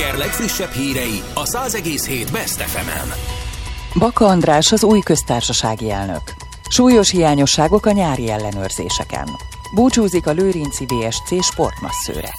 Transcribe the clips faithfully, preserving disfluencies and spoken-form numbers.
Sláger legfrissebb hírei a száz egész hét Best ef emen. Baka András az új köztársasági elnök. Súlyos hiányosságok a nyári ellenőrzéseken. Búcsúzik a lőrinci vé es cé sportmasszőre.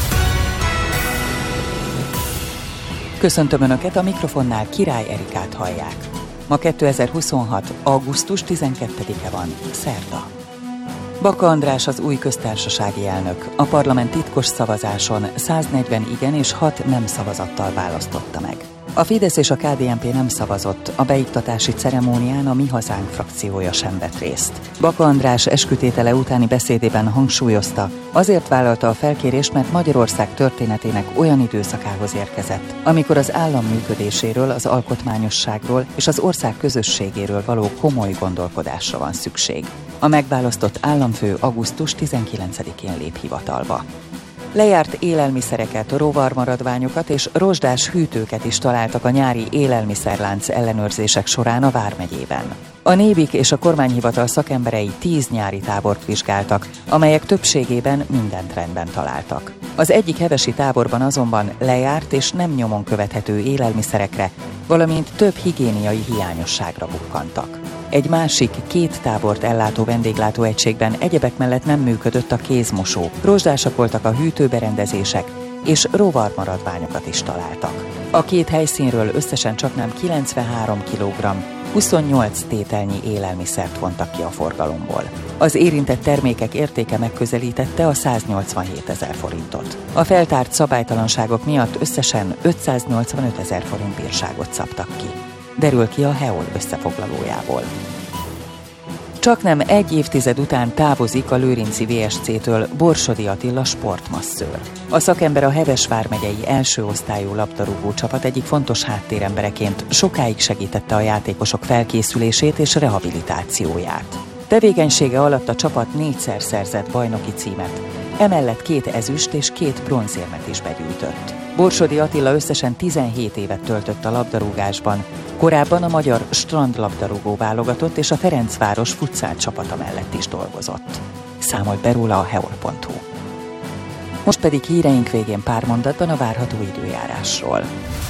Köszöntöm Önöket, a mikrofonnál Király Erikát hallják. Ma kétezer-huszonhat. augusztus tizenkettedike van, szerda. Baka András az új köztársasági elnök. A parlament titkos szavazáson száznegyven igen és hat nem szavazattal választotta meg. A Fidesz és a ká dé en pé nem szavazott, a beiktatási ceremónián a Mi Hazánk frakciója sem vett részt. Baka András eskütétele utáni beszédében hangsúlyozta, azért vállalta a felkérést, mert Magyarország történetének olyan időszakához érkezett, amikor az állam működéséről, az alkotmányosságról és az ország közösségéről való komoly gondolkodásra van szükség. A megválasztott államfő augusztus tizenkilencedikén lép hivatalba. Lejárt élelmiszereket, rovarmaradványokat és rozsdás hűtőket is találtak a nyári élelmiszerlánc ellenőrzések során a Vármegyében. A Nébik és a kormányhivatal szakemberei tíz nyári tábort vizsgáltak, amelyek többségében mindent rendben találtak. Az egyik hevesi táborban azonban lejárt és nem nyomon követhető élelmiszerekre, valamint több higiéniai hiányosságra bukkantak. Egy másik, két tábort ellátó vendéglátóegységben egyebek mellett nem működött a kézmosó, rozsdásak voltak a hűtőberendezések, és rovarmaradványokat is találtak. A két helyszínről összesen csaknem kilencvenhárom kilogramm, huszonnyolc tételnyi élelmiszert vontak ki a forgalomból. Az érintett termékek értéke megközelítette a száznyolcvanhétezer forintot. A feltárt szabálytalanságok miatt összesen ötszáznyolcvanötezer forint bírságot szabtak ki. Derül ki a há e o el összefoglalójából. Csaknem egy évtized után távozik a lőrinci vé es cé-től Borsodi Attila sportmasszőr. A szakember a Heves vármegyei első osztályú labdarúgó csapat egyik fontos háttérembereként sokáig segítette a játékosok felkészülését és rehabilitációját. Tevékenysége alatt a csapat négyszer szerzett bajnoki címet, emellett két ezüst és két bronzérmet is begyűjtött. Borsodi Attila összesen tizenhét évet töltött a labdarúgásban, korábban a magyar strandlabdarúgó válogatott és a Ferencváros futszál csapata mellett is dolgozott. Számolt be róla a há e o el pont hu. Most pedig híreink végén pár mondatban a várható időjárásról.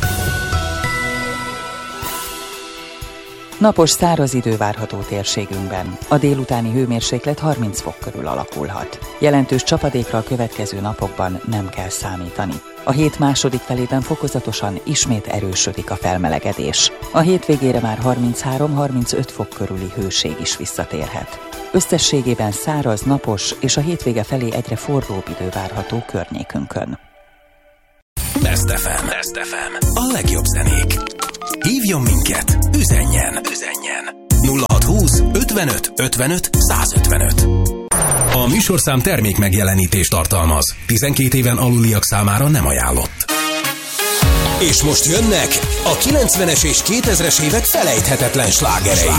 Napos, száraz idő várható térségünkben. A délutáni hőmérséklet harminc fok körül alakulhat. Jelentős csapadékra a következő napokban nem kell számítani. A hét második felében fokozatosan ismét erősödik a felmelegedés. A hétvégére már harminchárom-harmincöt fok körüli hőség is visszatérhet. Összességében száraz, napos és a hétvége felé egyre forróbb idő várható környékünkön. Best ef em. Best ef em. A legjobb zenék. Hívjon minket, üzenjen, üzenjen. nulla hatszázhúsz ötvenöt ötvenöt százötvenöt. A műsorszám termék megjelenítést tartalmaz. tizenkét éven aluliak számára nem ajánlott. És most jönnek a kilencvenes és kétezres évek felejthetetlen slágerei.